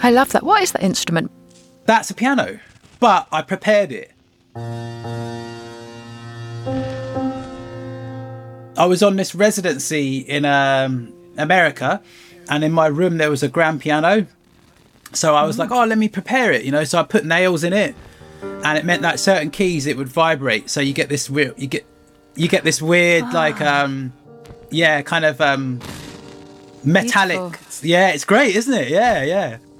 I love that. What is that instrument? That's a piano, but I prepared it. I was on this residency in America, and in my room there was a grand piano. So I was like, oh, let me prepare it, you know. So I put nails in it, and it meant that certain keys it would vibrate. So you get this weird, you get this weird like kind of metallic. Beautiful. Yeah, it's great, isn't it? Yeah.